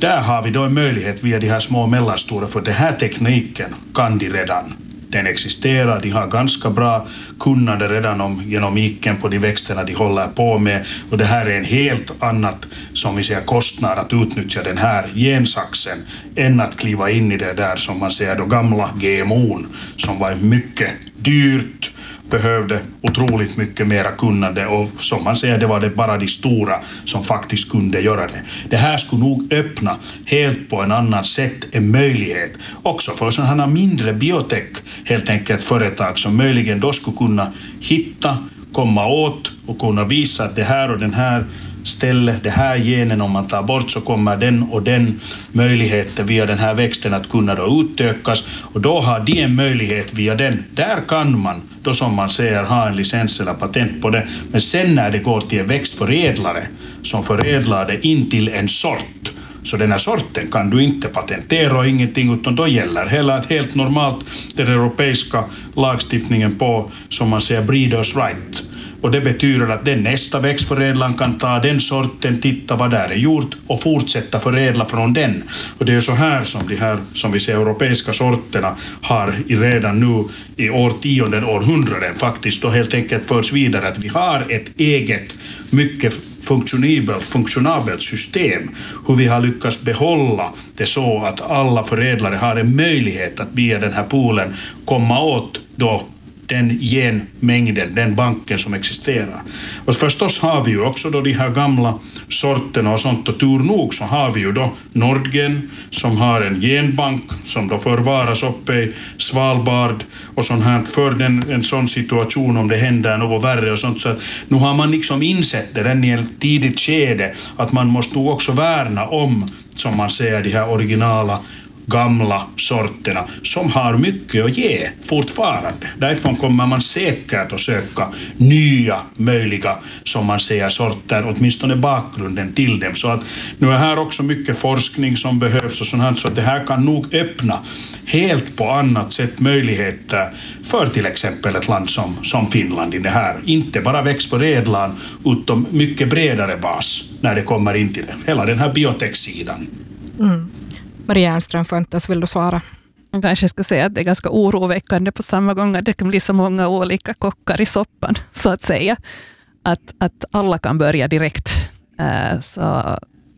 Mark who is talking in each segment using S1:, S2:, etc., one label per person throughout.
S1: Där har vi då en möjlighet via de här små och mellanstora, för den här tekniken kan de redan. Den existerar, de har ganska bra kunnande redan om genomiken på de växterna de håller på med, och det här är en helt annat, som vi säger, kostnad att utnyttja den här gensaxen än att kliva in i det där som man säger då gamla GMO:n, som var mycket dyrt, behövde otroligt mycket mera kunnande, och som man säger, det var det bara de stora som faktiskt kunde göra det. Det här skulle nog öppna helt på en annan sätt en möjlighet också för sådana mindre biotech, helt enkelt företag som möjligen då skulle kunna hitta, komma åt och kunna visa att det här och den här stället, det här genen, om man tar bort så kommer den och den möjligheten via den här växten att kunna då utökas, och då har de en möjlighet via den. Där kan man då, som man säger, ha en licens eller patent på det. Men sen när det går till en växtförädlare som förädlar det in till en sort, så den här sorten kan du inte patentera och ingenting, utan då gäller hela ett helt normalt den europeiska lagstiftningen på, som man säger, breeders right. Och det betyder att den nästa växtförädlaren kan ta den sorten, titta vad där är gjort och fortsätta förädla från den. Och det är så här som de här, som vi ser, europeiska sorterna har redan nu i årtionden, århundraden faktiskt, och helt enkelt förts vidare, att vi har ett eget, mycket funktionabelt system, hur vi har lyckats behålla det så att alla förädlare har en möjlighet att via den här poolen komma åt då den genmängden, den banken som existerar. Och förstås har vi ju också då de här gamla sorterna och sånt, och tur nog så har vi ju då Nordgen som har en genbank som då förvaras uppe i Svalbard och sånt här, för en sån situation om det händer något värre och sånt. Så att nu har man liksom insett det redan i ett tidigt skede att man måste nog också värna om, som man säger, de här originala gamla sorterna som har mycket att ge fortfarande. Därifrån kommer man säkert att söka nya möjliga, som man säger, sorter, åtminstone bakgrunden till dem. Så att nu är här också mycket forskning som behövs och sånt här, så att det här kan nog öppna helt på annat sätt möjligheter för till exempel ett land som Finland i det här. Inte bara växtförädlaren utan mycket bredare bas när det kommer in till det. Hela den här biotech-sidan.
S2: Maria Ernström Fuentes, vill du svara?
S3: Jag kanske ska säga att det är ganska oroväckande på samma gång att det kan bli så många olika kockar i soppan, så att säga. Att alla kan börja direkt. Så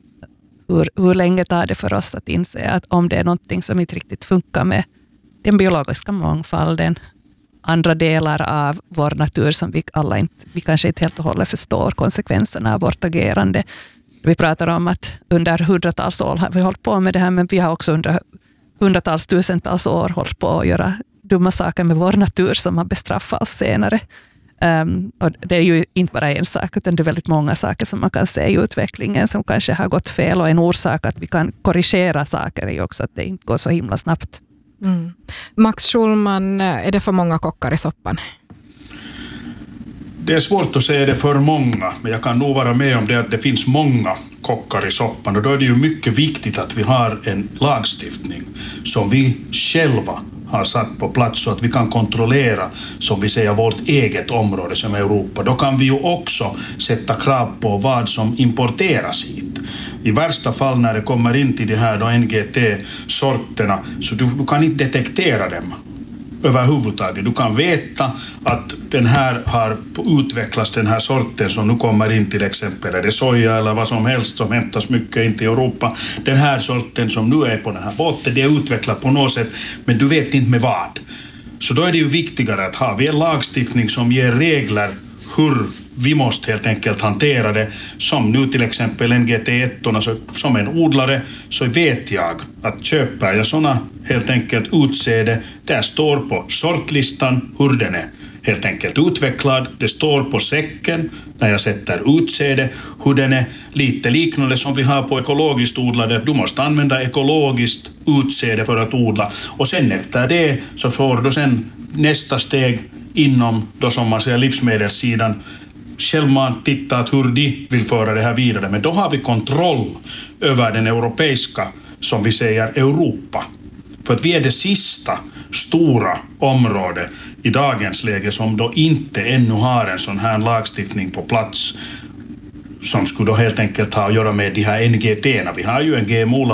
S3: hur länge tar det för oss att inse att om det är någonting som inte riktigt funkar med den biologiska mångfalden, andra delar av vår natur som vi kanske inte helt och hållet förstår konsekvenserna av vårt agerande. Vi pratar om att under hundratals år har vi hållit på med det här, men vi har också under hundratals, tusentals år hållit på att göra dumma saker med vår natur som har bestraffat oss senare. Och det är ju inte bara en sak, utan det är väldigt många saker som man kan se i utvecklingen som kanske har gått fel, och en orsak att vi kan korrigera saker är ju också att det inte går så himla snabbt.
S2: Max Schulman, är det för många kockar i soppan?
S1: Det är svårt att säga det för många, men jag kan nog vara med om det att det finns många kockar i soppan, och då är det ju mycket viktigt att vi har en lagstiftning som vi själva har satt på plats så att vi kan kontrollera, som vi säger, vårt eget område som Europa. Då kan vi ju också sätta krav på vad som importeras hit. I värsta fall när det kommer in till de här då NGT-sorterna, så du kan inte detektera dem överhuvudtaget. Du kan veta att den här har utvecklats, den här sorten som nu kommer in, till exempel är det soja eller vad som helst som hämtas mycket in till Europa. Den här sorten som nu är på den här båten, det är utvecklat på något sätt, men du vet inte med vad. Så då är det ju viktigare att ha en lagstiftning som ger regler hur vi måste helt enkelt hantera det. Som nu till exempel NGT1, alltså som en odlare så vet jag att köper jag sådana helt enkelt utsäde, där står på sortlistan hur den är helt enkelt utvecklad. Det står på säcken när jag sätter utsäde hur den är, lite liknande som vi har på ekologiskt odlade. Du måste använda ekologiskt utsäde för att odla, och sen efter det så får du sen nästa steg inom då, som man säger, livsmedelssidan. Själv man tittat hur de vill föra det här vidare, men då har vi kontroll över den europeiska, som vi säger, Europa. För att vi är det sista stora området i dagens läge som då inte ännu har en sån här lagstiftning på plats som skulle då helt enkelt ha att göra med de här NGT-erna. Vi har ju en GMO